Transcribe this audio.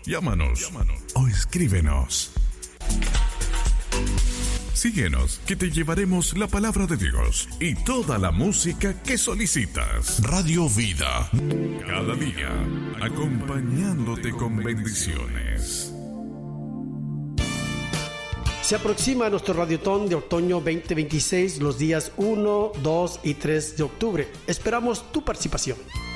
Llámanos o escríbenos. Síguenos, que te llevaremos la palabra de Dios y toda la música que solicitas. Radio Vida, cada día, acompañándote con bendiciones. Se aproxima nuestro Radiotón de Otoño 2026 los días 1, 2 y 3 de octubre. Esperamos tu participación.